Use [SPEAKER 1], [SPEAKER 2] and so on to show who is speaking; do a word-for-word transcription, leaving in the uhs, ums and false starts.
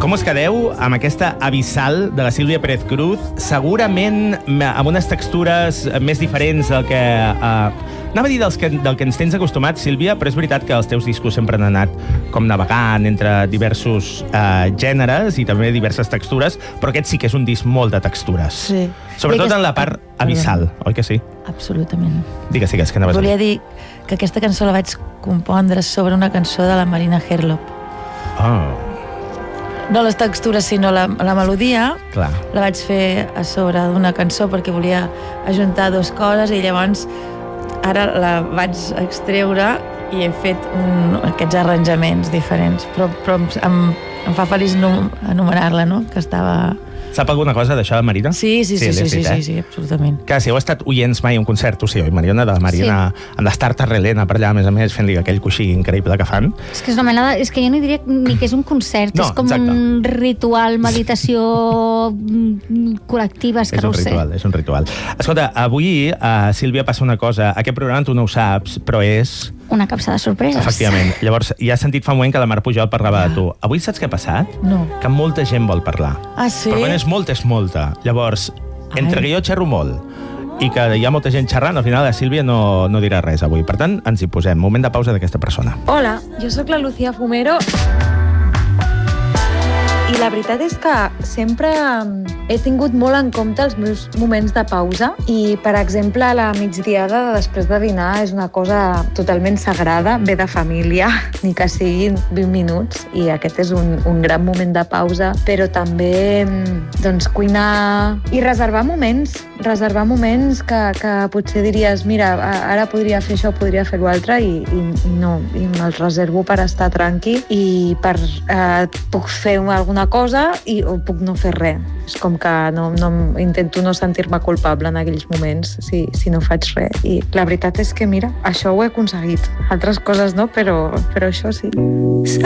[SPEAKER 1] Com us quedeu amb aquesta abissal de la Sílvia Pérez Cruz? Segurament amb unes textures més diferents del que... Eh, anava a dir dels que, del que ens tens acostumat, Sílvia, però és veritat que els teus discos sempre han anat com navegant entre diversos eh, gèneres i també diverses textures, però aquest sí que és un disc molt de textures.
[SPEAKER 2] Sí.
[SPEAKER 1] Sobretot en la part abissal, oi que sí?
[SPEAKER 2] Absolutament.
[SPEAKER 1] Digues, digues, que anaves a dir.
[SPEAKER 2] Volia dir que aquesta cançó la vaig compondre sobre una cançó de la Marina Herlop.
[SPEAKER 1] Oh.
[SPEAKER 2] No les textures, sinó la, la melodia.
[SPEAKER 1] Clar.
[SPEAKER 2] La vaig fer a sobre d'una cançó perquè volia ajuntar dues coses i llavors ara la vaig extreure i he fet un, aquests arranjaments diferents, però, però em, em fa feliç no, anomenar-la, no? Que estava...
[SPEAKER 1] Sap alguna cosa d'això de Marina?
[SPEAKER 2] Sí, sí, sí, sí,
[SPEAKER 1] sí,
[SPEAKER 2] sí,
[SPEAKER 1] sí,
[SPEAKER 2] sí, sí, absolutament.
[SPEAKER 1] Que si heu estat oients mai un concert, ho sé, oi, Mariona, de la Marina, sí. En l'Estarta Relena, per allà, a més a més, fent-li aquell coixí increïble que fan.
[SPEAKER 3] És que és una mena de... És que jo no diria ni que és un concert,
[SPEAKER 1] no,
[SPEAKER 3] és com
[SPEAKER 1] exacte.
[SPEAKER 3] Un ritual, meditació col·lectiva, és que
[SPEAKER 1] és
[SPEAKER 3] no
[SPEAKER 1] un
[SPEAKER 3] ho sé.
[SPEAKER 1] ritual, és un ritual. Escolta, avui, uh, Sílvia, passa una cosa. Aquest programa tu no ho saps, però és...
[SPEAKER 3] Una capsa de sorpreses.
[SPEAKER 1] Efectivament. Llavors, ja has sentit fa un moment que la Mar Pujol parlava de tu. Avui saps què ha passat?
[SPEAKER 2] No.
[SPEAKER 1] Que molta gent vol parlar.
[SPEAKER 2] Ah, sí?
[SPEAKER 1] Però quan és molta, és molta. Llavors, entre
[SPEAKER 2] Ai.
[SPEAKER 1] que jo xerro molt i que hi ha molta gent xerrant, al final la Sílvia no, no dirà res avui. Per tant, ens hi posem. Moment de pausa d'aquesta persona.
[SPEAKER 4] Hola, jo sóc la Lucía Fumero i la veritat és que sempre he tingut molt en compte els meus moments de pausa i, per exemple, la migdiada després de dinar és una cosa totalment sagrada, ve de família, ni que siguin vint minuts, i aquest és un, un gran moment de pausa, però també doncs, cuinar i reservar moments, reservar moments que, que potser diries, mira, ara podria fer això, podria fer l'altre, i, i, i no, i me'ls reservo per estar tranqui i per eh, puc fer alguna cosa i o puc no fer res. És com que no, no, intento no sentir-me culpable en aquells moments si, si no faig res. I la veritat és que, mira, això ho he aconseguit. Altres coses no, però, però això sí.